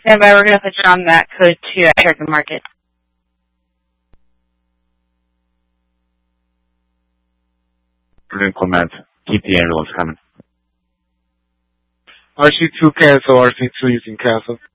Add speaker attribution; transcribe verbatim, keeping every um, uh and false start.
Speaker 1: Stand by, we're going to put you on that code to enter the market.
Speaker 2: Brilliant comment. Keep the ambulance coming.
Speaker 3: R C two cancel, R C two you can cancel.